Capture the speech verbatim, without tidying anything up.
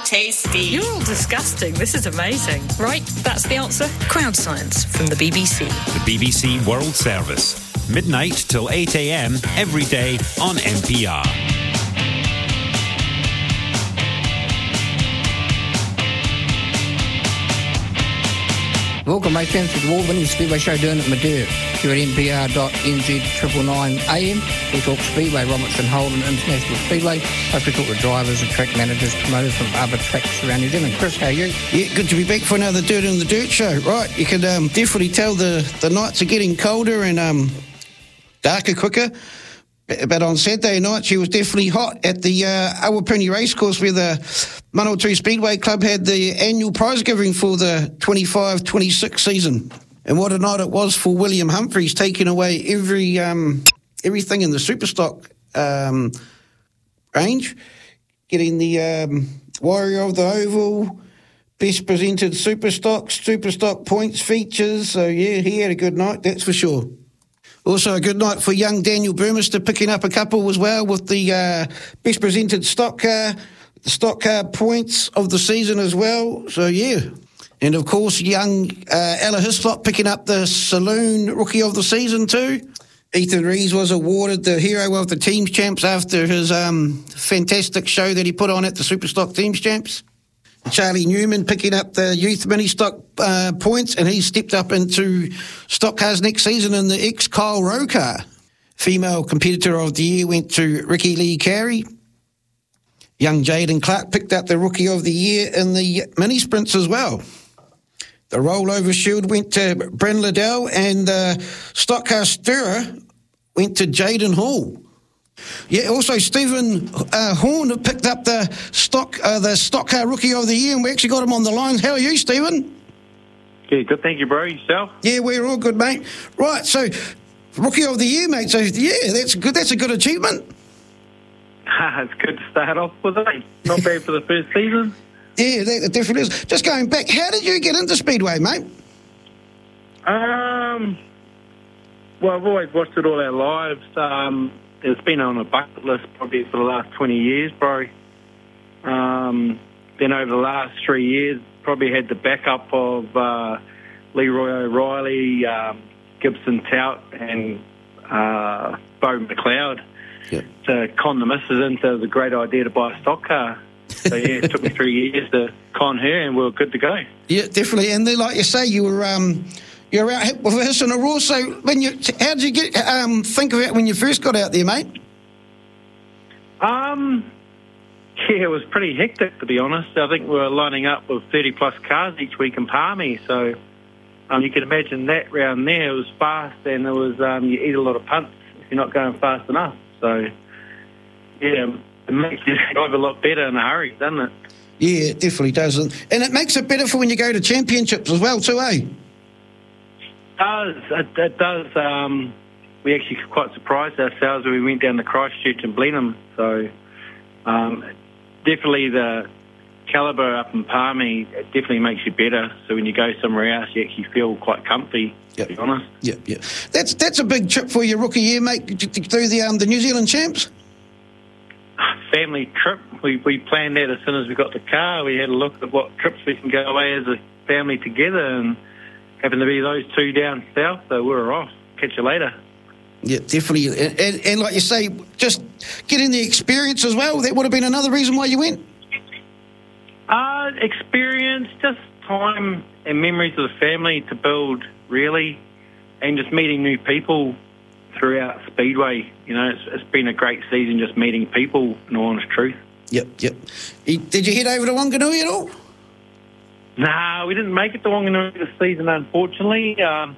tasty. You're all disgusting. This is amazing. Right, that's the answer. Crowd Science from the B B C. The B B C World Service. Midnight till eight a.m. every day on N P R. Welcome, my friends, to the award-winning Speedway show down at Madeira. Here at N P R dot N Z nine nine A M. We talk Speedway, Robertson Holden International Speedway. Plus we talk to drivers and track managers, promoters from other tracks around New Zealand. Chris, how are you? Yeah, good to be back for another Dirt in the Dirt show. Right, you can um, definitely tell the, the nights are getting colder and um, darker quicker. But on Saturday night, she was definitely hot at the uh, Awapuni Racecourse where the Manawatu Speedway Club had the annual prize giving for the twenty-five twenty-six season. And what a night it was for William Humphries, taking away every um, everything in the Superstock um, range, getting the um, Warrior of the Oval, Best Presented Superstock, Superstock Points features. So, yeah, he had a good night, that's for sure. Also a good night for young Daniel Burmester, picking up a couple as well with the uh, Best Presented Stock Car, the Stock Car Points of the season as well. So, yeah. And, of course, young uh, Ella Hislop picking up the Saloon Rookie of the Season too. Ethan Rees was awarded the Hero of the Teams Champs after his um, fantastic show that he put on at the Superstock Teams Champs. Charlie Newman picking up the Youth Mini Stock uh, points, and he stepped up into stock cars next season in the ex-Kyle Rowe car. Female Competitor of the Year went to Ricky Lee Carey. Young Jaden Clark picked up the Rookie of the Year in the mini sprints as well. The Rollover Shield went to Bren Liddell, and the Stock Car Stirrer went to Jaden Hall. Yeah, also Stephen uh, Horn picked up the stock uh, the Stock Car Rookie of the Year, and we actually got him on the line. How are you, Stephen? Yeah, good, thank you, bro. Yourself? Yeah, we're all good, mate. Right, so Rookie of the Year, mate. So yeah, that's good. That's a good achievement. It's good to start off with, eh? Not bad for the first season. Yeah, that definitely is. Just going back, how did you get into Speedway, mate? Um, well, I've always watched it all our lives. Um, it's been on a bucket list probably for the last twenty years, bro. Um, then over the last three years, probably had the backup of uh, Leroy O'Reilly, um, Gibson Tout, and uh, Bo McLeod yep. to con the missus into it was a great idea to buy a stock car. So, yeah, it took me three years to con her, and we were good to go. Yeah, definitely. And then, like you say, you were um, you were out with us in a raw. So, when you, how did you get um, think of it when you first got out there, mate? Um, yeah, it was pretty hectic, to be honest. I think we were lining up with thirty plus cars each week in Palmy. So, um, you can imagine that round there. It was fast, and it was um, you eat a lot of punts if you're not going fast enough. So, yeah. It makes you drive a lot better in a hurry, doesn't it? Yeah, it definitely does. And it makes it better for when you go to championships as well, too, eh? It does. It, it does. Um, we actually quite surprised ourselves when we went down to Christchurch and Blenheim. So um, definitely the calibre up in Palmy, it definitely makes you better. So when you go somewhere else, you actually feel quite comfy, yep. to be honest. Yeah, yeah. That's that's a big trip for your rookie year, mate, through the, um, the New Zealand champs. Family trip. We we planned that as soon as we got the car. We had a look at what trips we can go away as a family together, and happened to be those two down south, so we were off. Catch you later. Yeah, definitely. And, and, and like you say, just getting the experience as well, that would have been another reason why you went? Uh, experience, just time and memories of the family to build, really, and just meeting new people throughout Speedway. You know, it's, it's been a great season just meeting people, in all honest truth. Yep, yep. Did you head over to Wanganui at all? Nah, we didn't make it to Wanganui this season, unfortunately. Um,